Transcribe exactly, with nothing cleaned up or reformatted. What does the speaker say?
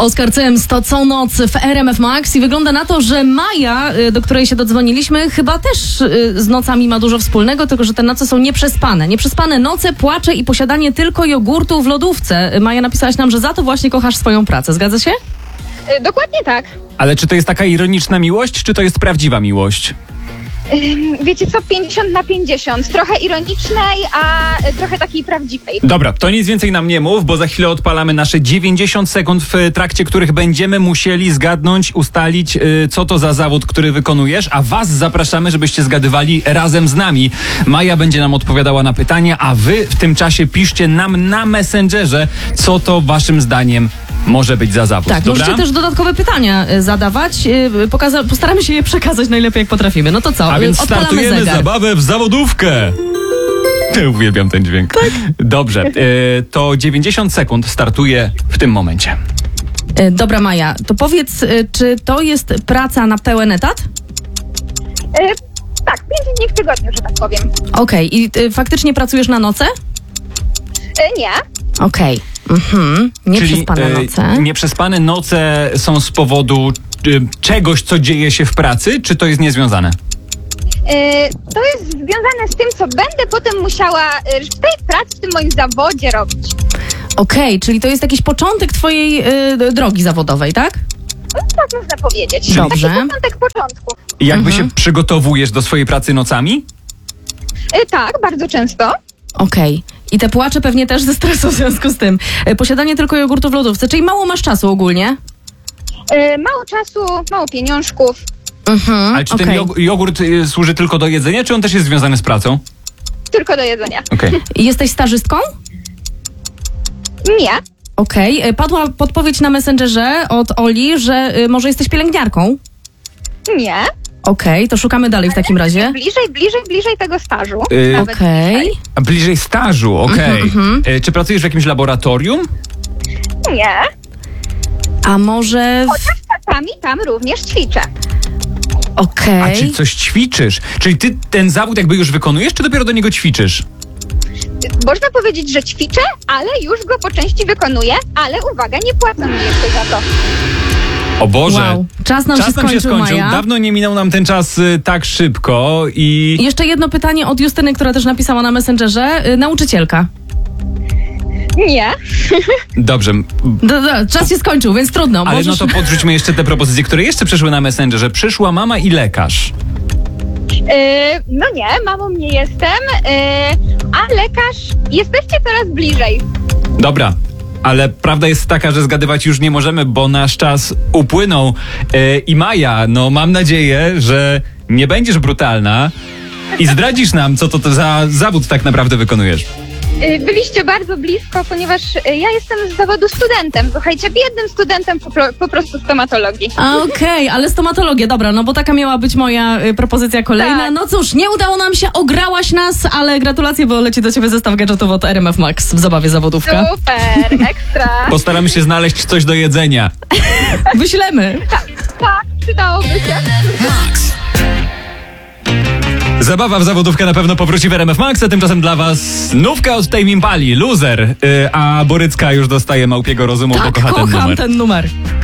Oskar Cyms, to co noc w R M F Max i wygląda na to, że Maja, do której się dodzwoniliśmy, chyba też z nocami ma dużo wspólnego, tylko że te noce są nieprzespane. Nieprzespane noce, płacze i posiadanie tylko jogurtu w lodówce. Maja, napisałaś nam, że za to właśnie kochasz swoją pracę. Zgadza się? Dokładnie tak. Ale czy to jest taka ironiczna miłość, czy to jest prawdziwa miłość? Wiecie co, pięćdziesiąt na pięćdziesiąt. Trochę ironicznej, a trochę takiej prawdziwej. Dobra, to nic więcej nam nie mów, bo za chwilę odpalamy nasze dziewięćdziesiąt sekund, w trakcie których będziemy musieli zgadnąć, ustalić, yy, co to za zawód, który wykonujesz, a was zapraszamy, żebyście zgadywali razem z nami. Maja będzie nam odpowiadała na pytania, a wy w tym czasie piszcie nam na Messengerze, co to waszym zdaniem może być za zawód. Tak, dobra? możecie też dodatkowe pytania y, zadawać. Y, pokaza- postaramy się je przekazać najlepiej, jak potrafimy. No to co? A więc Odpalamy startujemy zegar. zabawę w zawodówkę. Uwielbiam ten dźwięk. Tak. Dobrze, y, to dziewięćdziesiąt sekund startuje w tym momencie. Y, dobra, Maja, to powiedz, y, czy to jest praca na pełen etat? E, tak, pięć dni w tygodniu, że tak powiem. Okej, i y, faktycznie pracujesz na noce? E, nie. Okej. Mhm. Nieprzespane Czyli, noce. Y, nieprzespane noce są z powodu y, czegoś, co dzieje się w pracy, czy to jest niezwiązane? E, to jest związane z tym, co będę potem musiała e, w tej pracy, w tym moim zawodzie robić. Okej, czyli to jest jakiś początek twojej y, drogi zawodowej, tak? No, tak można powiedzieć. Dobrze. Taki początek początku. Jakby Mhm. się przygotowujesz do swojej pracy nocami? E, tak, bardzo często. Okej. I te płacze pewnie też ze stresu w związku z tym. Y, Posiadanie tylko jogurtu w lodówce, czyli mało masz czasu ogólnie? E, mało czasu, mało pieniążków. Mhm. Ale czy ten okej. jog- jogurt y, służy tylko do jedzenia, czy on też jest związany z pracą? Tylko do jedzenia. Okej. Jesteś stażystką? Nie. Okej. Y, Padła podpowiedź na Messengerze od Oli, że y, może jesteś pielęgniarką. Nie. Okej, to szukamy dalej w takim razie. Bliżej, bliżej, bliżej tego stażu. Y, Nawet Okej. bliżej. A bliżej stażu, okej. Y, Czy pracujesz w jakimś laboratorium? Nie. A może... w- Chociaż czasami tam również ćwiczę. A Okej. czy coś ćwiczysz? Czyli ty ten zawód jakby już wykonujesz, czy dopiero do niego ćwiczysz? Można powiedzieć, że ćwiczę, ale już go po części wykonuję, ale uwaga, nie płacą mi jeszcze za to. O Boże! Wow. Czas nam Czas się nam skończył, się skończył. Maja. Dawno nie minął nam ten czas y, tak szybko i... I jeszcze jedno pytanie od Justyny, która też napisała na Messengerze. Y, Nauczycielka. Nie. Dobrze, Do, do, czas się skończył, więc trudno. ale Możesz... no to podrzućmy jeszcze te propozycje, które jeszcze przyszły na Messengerze. Przyszła mama i lekarz. Yy, no nie, mamą nie jestem, yy, a lekarz, jesteście coraz bliżej. Dobra, ale prawda jest taka, że zgadywać już nie możemy, bo nasz czas upłynął. Yy, I Maja, no mam nadzieję, że nie będziesz brutalna i zdradzisz nam, co to, to za zawód tak naprawdę wykonujesz. Yy, byliście bardzo blisko, ponieważ yy, ja jestem z zawodu studentem. Słuchajcie, biednym studentem po, pro, po prostu stomatologii. A, Okej, ale stomatologię, dobra, no bo taka miała być moja y, propozycja kolejna. Tak. No cóż, nie udało nam się, ograłaś nas, ale gratulacje, bo leci do ciebie zestaw gadżetów od R M F Max w zabawie zawodówka. Super, ekstra. Postaramy się znaleźć coś do jedzenia. Wyślemy. Tak, tak, przydałoby się. Zabawa w zawodówkę na pewno powróci w R M F Max, a tymczasem dla was nówka od Tame Impali, Loser, yy, a Borycka już dostaje małpiego rozumu, Tak, bo kocha ten kocham numer. ten numer.